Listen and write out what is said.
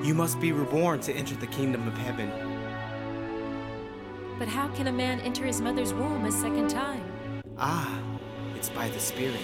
You must be reborn to enter the kingdom of heaven. But how can a man enter his mother's womb a second time? Ah, it's by the Spirit.